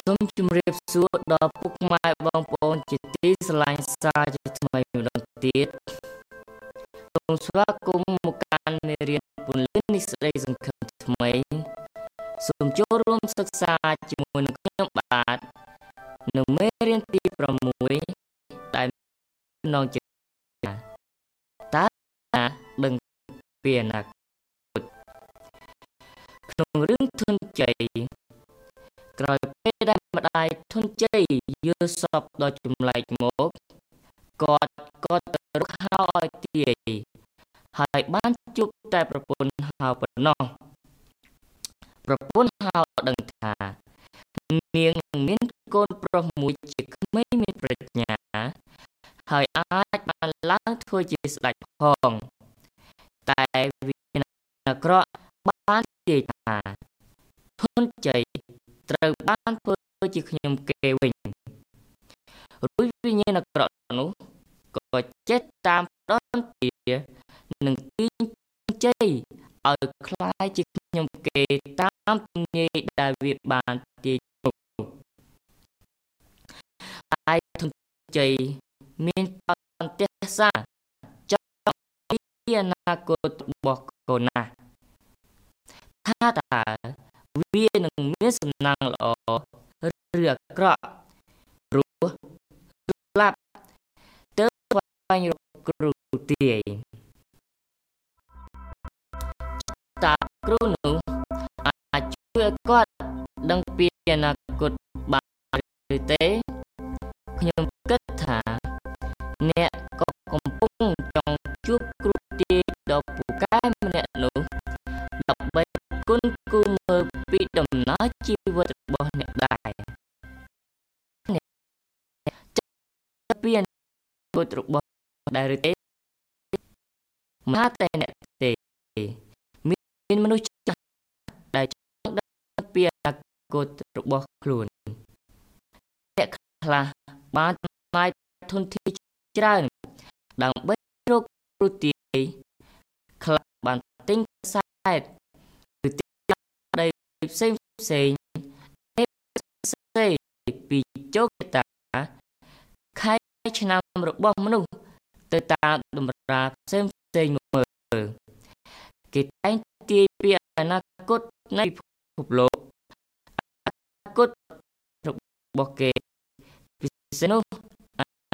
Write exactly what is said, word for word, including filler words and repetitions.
សូមជម្រាបសួរដល់ពុកម៉ែបងប្អូនជាទីស្រឡាញ់សាជាថ្មីម្ដងទៀតសូមស្វាគមន៍មកកាន់មេរៀនពន្លឺនេះស្ដីសង្ឃឹមថ្មីសូមចូលរួមសិក្សាជាមួយនឹងខ្ញុំបាទនៅមេរៀនទីប្រាំមួយដែលនងជាតើដឹងពីអនាគតក្នុងរឿងធនជ័យក្រោយពេលដែលម្ដាយធនជ័យយល់សពដល់ចម្លែកមកគាត់ក៏ទៅរកហៅឲ្យទាយហើយបានជួបតែប្រពន្ធហៅប៉ុណ្ណោះប្រពន្ធហៅដឹងថានាងនឹងមានកូនប្រុសមួយជាក្មេងមានប្រាជ្ញាហើយអាចបានឡើងធ្វើជាស្ដេចផងតែវាអាក្រក់បាននិយាយថាធនជ័យត្រូវបានធ្វើជាខ្ញុំគេវិញរួចវិញ្ញាណអាក្រក់នោះក៏ចេះតាមដនទានឹងទាញជ័យឲ្យคล้ายជាខ្ញុំគេតាមទំនាយដែលវាបានទាញមកតែធនជ័យមានបន្ទះសាចង់ពីអនាគតរបស់កូនណាថាតើវានឹងមានសំណាងល្អឬអាក្រក់ព្រោះស្លាប់ទៅស្វែងរកគ្រូទាយតើគ្រូនោះអាចជួយឲ្យគាត់ដឹងពីអនាគតបានឬទេខ្ញុំគិតថាអ្នកក៏កំពុងចង់ជួបគ្រូទាយដ៏ពូកែម្នាក់នោះដើម្បីគុណគូមើលពីដំណើរជីវិតរបស់អ្នកដែរអ្នកចាប់ពីអនាគតរបស់ដែរឬទេមិនថាតែអ្នកទេមានមនុស្សចាស់ដែលចង់ដឹងពីអនាគតរបស់ខ្លួនអ្នកខ្លះបានចំណាយធនធានច្រើនដើម្បីរកគ្រូទាយខ្លះបានទិញកាសែតឬទិញដីផ្សេងផ្សេងផ្សេងពីជោគជតាខែឆ្នាំរបស់មនុស្សទៅតាមតម្រាផ្សេងផ្សេងមើលគេតែងទាយពីអនាគតនៃពិភពលោកអនាគតរបស់គេពិសេសនោះ